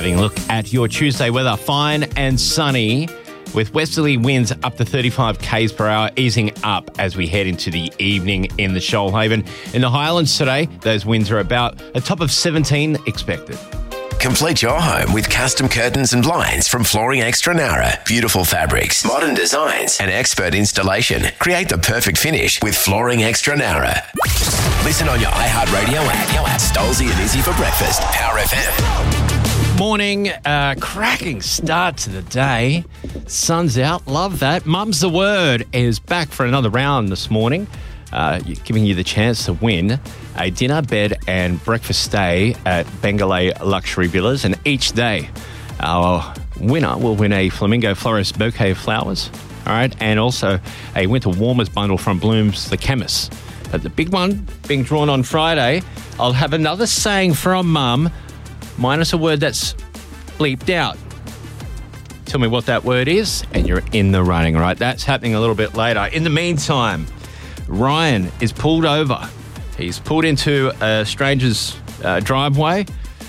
Having a look at your Tuesday weather, fine and sunny with westerly winds up to 35 k's per hour, easing up as we head into the evening in the Shoalhaven. In the Highlands today, those winds are about a top of 17 expected. Complete your home with custom curtains and blinds from Flooring Extra Nara. Beautiful fabrics, modern designs, and expert installation. Create the perfect finish with Flooring Extra Nara. Listen on your iHeartRadio app. Stolzy and Izzy for breakfast. Power FM. Morning, cracking start to the day. Sun's out, love that. Mum's the Word is back for another round this morning, giving you the chance to win a dinner, bed and breakfast stay at Bengalay Luxury Villas. And each day, our winner will win a Flamingo Florist bouquet of flowers, all right, and also a winter warmers bundle from Blooms the Chemist. But the big one being drawn on Friday, I'll have another saying from Mum, minus a word that's bleeped out. Tell me what that word is, and you're in the running, all right? That's happening a little bit later. In the meantime, Ryan is pulled over. He's pulled into a stranger's driveway.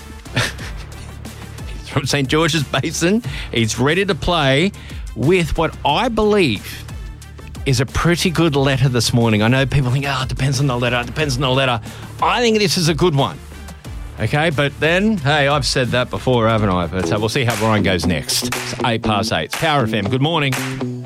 He's from St. George's Basin. He's ready to play with what I believe is a pretty good letter this morning. I know people think, it depends on the letter, I think this is a good one. Okay, but then, hey, I've said that before, haven't I? But we'll see how Ryan goes next. It's 8 past 8. Power FM, good morning.